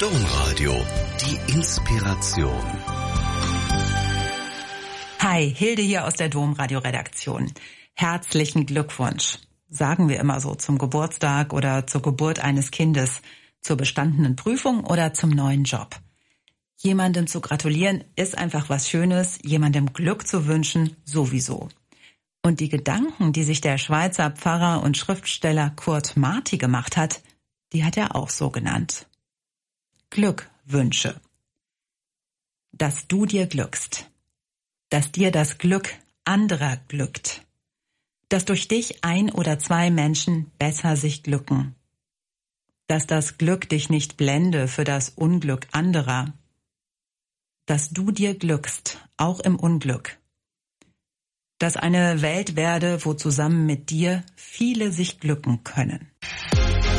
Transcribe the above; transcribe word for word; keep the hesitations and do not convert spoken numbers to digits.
Domradio, die Inspiration. Hi, Hilde hier aus der Domradio-Redaktion. Herzlichen Glückwunsch, sagen wir immer so, zum Geburtstag oder zur Geburt eines Kindes, zur bestandenen Prüfung oder zum neuen Job. Jemandem zu gratulieren ist einfach was Schönes, jemandem Glück zu wünschen sowieso. Und die Gedanken, die sich der Schweizer Pfarrer und Schriftsteller Kurt Marti gemacht hat, die hat er auch so genannt. Glückwünsche. Dass du dir glückst. Dass dir das Glück anderer glückt. Dass durch dich ein oder zwei Menschen besser sich glücken. Dass das Glück dich nicht blende für das Unglück anderer. Dass du dir glückst, auch im Unglück. Dass eine Welt werde, wo zusammen mit dir viele sich glücken können.